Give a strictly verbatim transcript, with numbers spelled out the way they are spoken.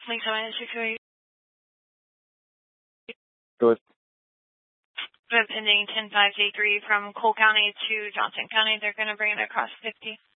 Lisa one six eight. Go ahead. We have pending ten five J three from Cole County to Johnson County. They're going to bring it across fifty.